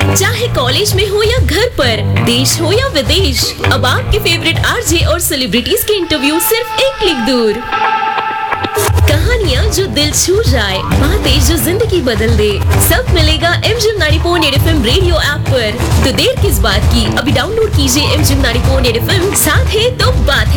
चाहे कॉलेज में हो या घर पर, देश हो या विदेश, अब आपके फेवरेट आरजे और सेलिब्रिटीज के इंटरव्यू सिर्फ एक क्लिक दूर। कहानियाँ जो दिल छू जाए, बातें जो जिंदगी बदल दे, सब मिलेगा MGM 90.8 FM रेडियो ऐप पर। तो देर किस बात की, अभी डाउनलोड कीजिए MGM 90.8 FM। साथ है तो बात